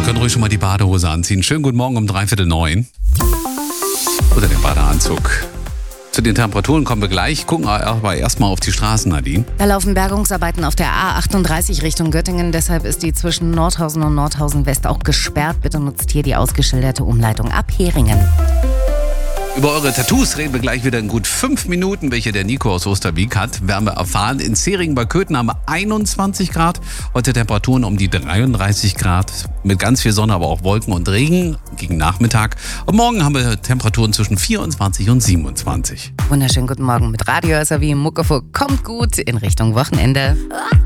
Können ruhig schon mal die Badehose anziehen. Schönen guten Morgen um 8:45. Oder den Badeanzug. Zu den Temperaturen kommen wir gleich. Gucken aber erstmal auf die Straßen, Nadine. Da laufen Bergungsarbeiten auf der A38 Richtung Göttingen. Deshalb ist die zwischen Nordhausen und Nordhausen West auch gesperrt. Bitte nutzt hier die ausgeschilderte Umleitung ab Heringen. Über eure Tattoos reden wir gleich wieder in gut 5 Minuten, welche der Nico aus Osterwieck hat. Werden wir erfahren. In Zeringen bei Köthen haben wir 21 Grad. Heute Temperaturen um die 33 Grad. Mit ganz viel Sonne, aber auch Wolken und Regen gegen Nachmittag. Und morgen haben wir Temperaturen zwischen 24 und 27. Wunderschönen guten Morgen mit Radio SRW. Muckefuck kommt gut in Richtung Wochenende.